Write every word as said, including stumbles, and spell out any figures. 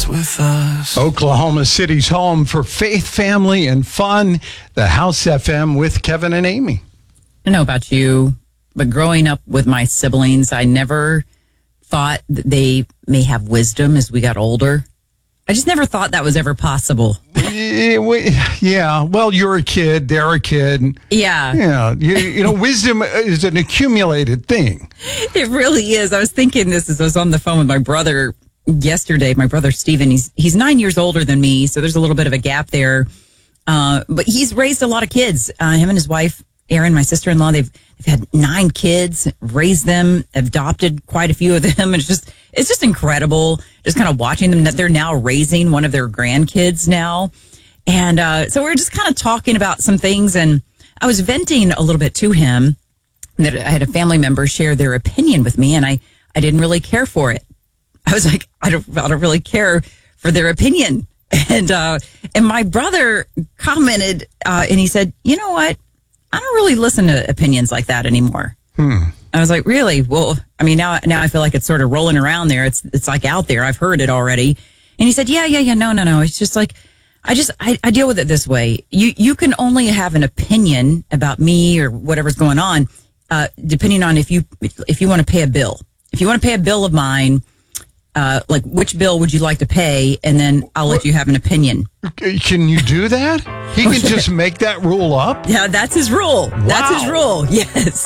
was with us. Oklahoma City's home for faith, family, and fun. The House F M with Kevin and Amy. I don't know about you, but growing up with my siblings, I never thought that they may have wisdom as we got older. I just never thought that was ever possible. Yeah, well, you're a kid, they're a kid. Yeah. Yeah, you, you know, wisdom is an accumulated thing. It really is. I was thinking this as I was on the phone with my brother yesterday. My brother, Steven, he's, he's nine years older than me, so there's a little bit of a gap there. Uh, but he's raised a lot of kids. Uh, him and his wife, Erin, my sister-in-law, they've, they've had nine kids, raised them, adopted quite a few of them. And it's just, it's just incredible just kind of watching them. That they're now raising one of their grandkids now. And uh, so we we're just kind of talking about some things. And I was venting a little bit to him that I had a family member share their opinion with me. And I, I didn't really care for it. I was like, I don't, I don't really care for their opinion. And, uh, and my brother commented, uh, and he said, you know what? I don't really listen to opinions like that anymore. Hmm. I was like, really? Well, I mean, now, now I feel like it's sort of rolling around there. It's, it's like out there. I've heard it already. And he said, yeah, yeah, yeah. No, no, no. It's just like, I just, I, I deal with it this way. You, you can only have an opinion about me or whatever's going on, uh, depending on if you, if you want to pay a bill. If you want to pay a bill of mine, uh, like which bill would you like to pay? And then I'll let you have an opinion. Can you do that? He can just make that rule up? Yeah, that's his rule. Wow. That's his rule. Yes.